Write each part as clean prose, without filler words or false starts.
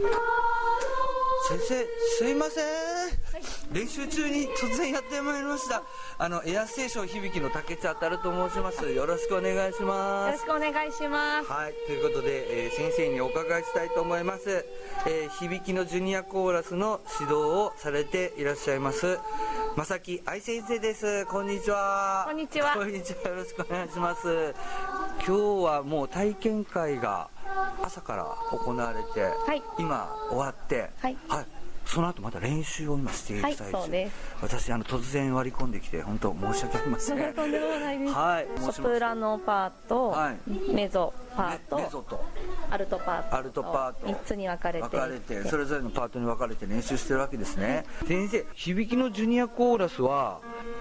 先生、すいません、練習中に突然やってまいりました。エアステーション響の竹内当と申します。よろしくお願いします。 よろしくお願いします。 はい、ということで、先生にお伺いしたいと思います。響のジュニアコーラスの指導をされていらっしゃいます正木愛先生です。こんにちは。 こんにちは。 こんにちは。よろしくお願いします。今日はもう体験会が朝から行われて、はい、今終わって、はい、はい、その後また練習を今している最中、はい、そうです。私突然割り込んできて本当申し訳ありません。 とんでもないです。 はい、 ソプラノパート、はい、メゾパート、 メゾとアルトパート、 アルトパート 3つに分かれてそれぞれのパートに分かれて練習してるわけですね。先生、響のジュニアコーラスは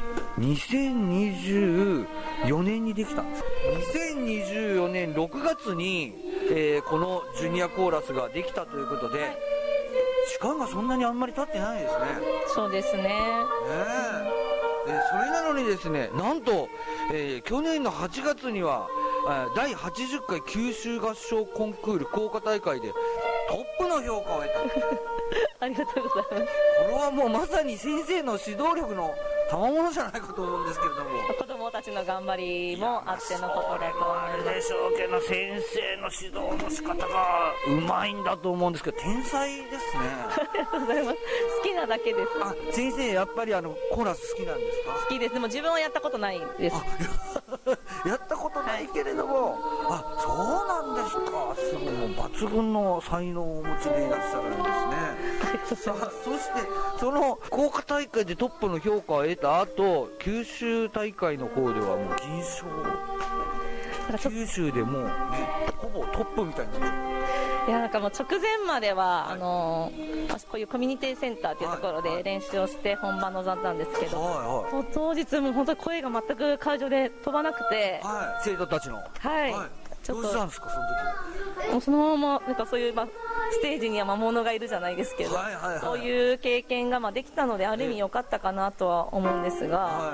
2024年にできたんです。2024年6月に、このジュニアコーラスができたということで、はい、時間がそんなにあんまり経ってないですね。 そうですね。 それなのにですね、なんと、去年の8月には第80回九州合唱コンクール校歌大会でトップの評価を得たありがとうございます。これはもうまさに先生の指導力の賜物じゃないかと思うんですけれども、 子供たちの頑張りもあってのことだと思あるでしょうけど、先生の指導の仕方がうまいんだと思うんですけど、天才ですね。 ありがとうございます。好きなだけです。 あ、先生やっぱりコーラス好きなんですか？ 好きです。でも自分はやったことないです。 やったことないけれども、そうなんですか。すごい、もう抜群の才能をお持ちでいらっしゃるんですね。さあ、そしてその校歌大会でトップの評価を得た後、九州大会の方ではもう銀賞、九州でもうね、ほぼトップみたいになっちゃう。 いや、なんかもう直前までは、はい、こういうコミュニティセンターっていうところで練習をして本番臨んだんですけど、はいはい、当日も本当に声が全く会場で飛ばなくて、 はい、生徒たちの、はい、はい、 ちょっとどうしたんですかその時。 もうそのままなんかそういう、ステージには魔物がいるじゃないですけど、はいはいはい、そういう経験ができたのである意味良かったかなとは思うんですが、はい、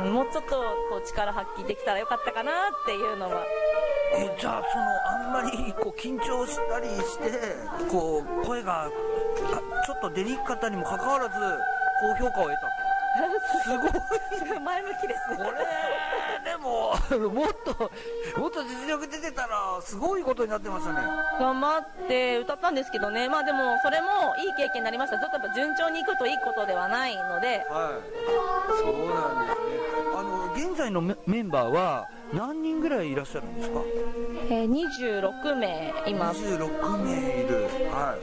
もうちょっとこう力発揮できたらよかったかなっていうのは。 じゃああんまり緊張したりして声がちょっと出にくかったにもかかわらず高評価を得たと。すごい前向きですね。 これでももっと実力出てたらすごいことになってましたね。 頑張って歌ったんですけどね。でもそれもいい経験になりました。ずっとやっぱ順調にいくといいことではないので、 はい、そうなんですね。現在のメンバーは何人ぐらいいらっしゃるんですか ？26名います。 26名いる。はい。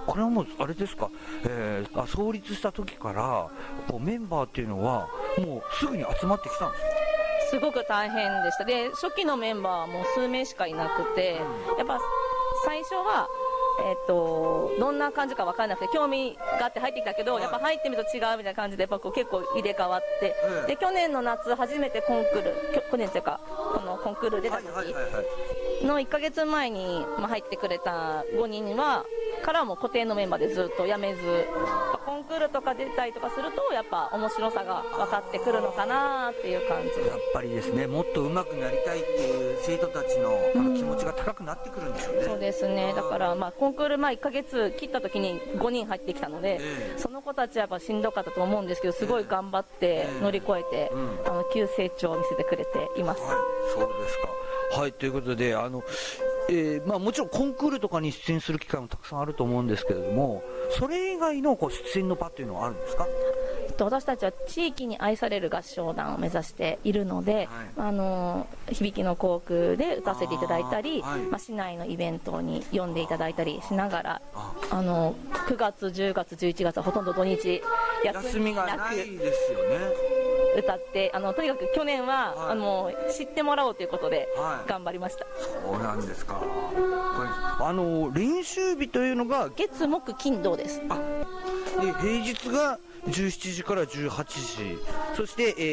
これはもうあれですか、創立した時からメンバーっていうのはもうすぐに集まってきたんですか？ すごく大変でした。で、初期のメンバーはもう数名しかいなくて、やっぱ最初はどんな感じか分からなくて興味があって入ってきたけど、やっぱ入ってみると違うみたいな感じでやっぱ結構入れ替わって、で去年の夏初めてコンクール、去年というかこのコンクール出た時の1ヶ月前に入ってくれた5人からも固定のメンバーでずっと辞めず、コンクールとか出たりとかするとやっぱ面白さが分かってくるのかなっていう感じ。 やっぱりですね、もっと上手くなりたいっていう生徒たちの気持ちが高くなってくるんでしょうね。 そうですね。だからコンクール1ヶ月切った時に5人入ってきたので、その子たちはやっぱしんどかったと思うんですけど、すごい頑張って乗り越えて、急成長を見せてくれています。 はい、そうですか。はい、ということでもちろんコンクールとかに出演する機会もたくさんあると思うんですけれども、それ以外の出演の場というのはあるんですか？ 私たちは地域に愛される合唱団を目指しているので、はい、響の校区で歌わせていただいたり、はい、市内のイベントに呼んでいただいたりしながら、9月、10月、11月はほとんど土日休みがないですよね。 歌ってとにかく去年は、はい、知ってもらおうということで頑張りました。はい、 そうなんですか。練習日というのが月木金土です。 で平日が17時から18時、そして、